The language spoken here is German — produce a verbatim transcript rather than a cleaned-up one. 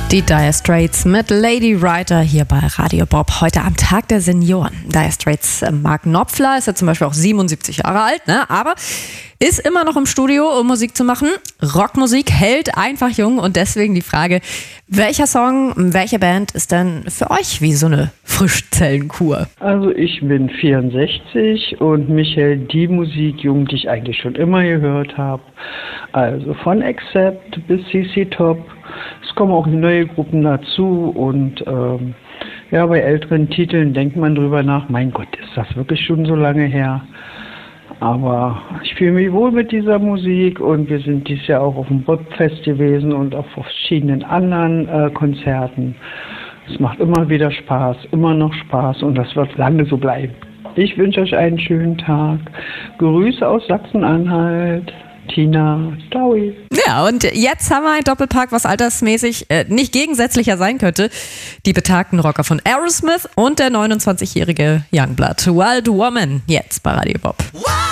Die Dire Straits mit Lady Writer hier bei Radio Bob. Heute am Tag der Senioren. Dire Straits Mark Knopfler ist ja zum Beispiel auch siebenundsiebzig Jahre alt, ne? Aber ist immer noch im Studio, um Musik zu machen. Rockmusik hält einfach jung und deswegen die Frage, welcher Song, welche Band ist denn für euch wie so eine Frischzellenkur? Also ich bin vierundsechzig und mich hält die Musik jung, die ich eigentlich schon immer gehört habe. Also von Accept bis C C Top. Es kommen auch neue Gruppen dazu und ähm, ja, bei älteren Titeln denkt man drüber nach, mein Gott, ist das wirklich schon so lange her? Aber ich fühle mich wohl mit dieser Musik und wir sind dieses Jahr auch auf dem Bobfest gewesen und auf verschiedenen anderen äh, Konzerten. Es macht immer wieder Spaß, immer noch Spaß und das wird lange so bleiben. Ich wünsche euch einen schönen Tag. Grüße aus Sachsen-Anhalt. Tina, ciao. Ja, und jetzt haben wir einen Doppelpack, was altersmäßig äh, nicht gegensätzlicher sein könnte. Die betagten Rocker von Aerosmith und der neunundzwanzigjährige Youngblood. Wild Woman, jetzt bei Radio Bob.